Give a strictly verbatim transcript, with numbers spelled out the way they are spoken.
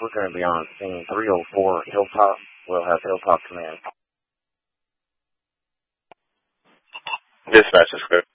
we're going to be on scene three oh four Hilltop. We'll have Hilltop command. Dispatch is good.